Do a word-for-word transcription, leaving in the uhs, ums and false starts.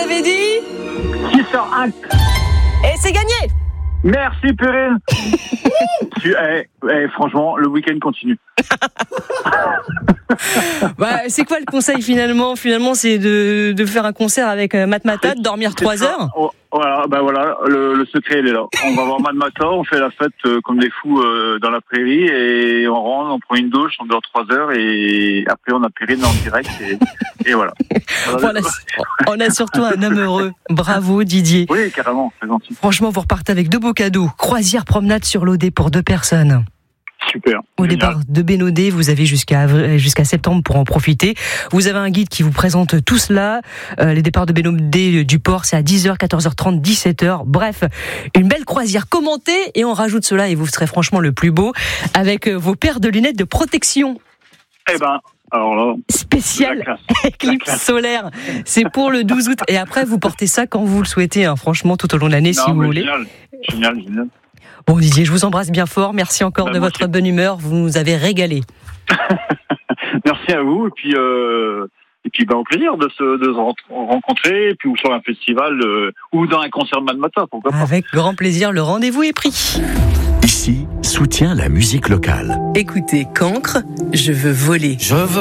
avez dit six heures un. Et c'est gagné. Merci Perrine. tu, eh, eh, franchement, le week-end continue. Bah, c'est quoi le conseil finalement Finalement, c'est de, de faire un concert avec Matmata, de dormir trois heures. Oh, voilà, bah voilà, le, le secret il est là. On va voir Matmata, on fait la fête euh, comme des fous euh, dans la prairie et on rentre, on prend une douche, on dort trois heures et après on a Perrine en direct et, et voilà. Voilà, on a surtout un homme heureux. Bravo Didier. Oui, carrément, c'est gentil. Franchement, vous repartez avec deux beaux cadeaux. Croisière promenade sur l'Odé pour deux personnes. Super. Au Génial. départ de Bénodet, vous avez jusqu'à jusqu'à septembre pour en profiter. Vous avez un guide qui vous présente tout cela. Euh, les départs de Bénodet du port, c'est à dix heures, quatorze heures trente, dix-sept heures. Bref, une belle croisière commentée et on rajoute cela et vous serez franchement le plus beau avec vos paires de lunettes de protection. Eh ben, alors là, spécial éclipse solaire. C'est pour le douze août et après vous portez ça quand vous le souhaitez, hein, franchement tout au long de l'année non, si vous voulez. Génial, génial, génial. Bon Didier, je vous embrasse bien fort. Merci encore bah, de votre bonne humeur. Vous nous avez régalé. Merci à vous. Et puis, euh, et puis, ben, au plaisir de se, de se rencontrer, et puis ou sur un festival euh, ou dans un concert de Matmata, pourquoi pas. Avec grand plaisir. Le rendez-vous est pris. Ici, soutient la musique locale. Écoutez, Cancre, je veux voler. Je veux.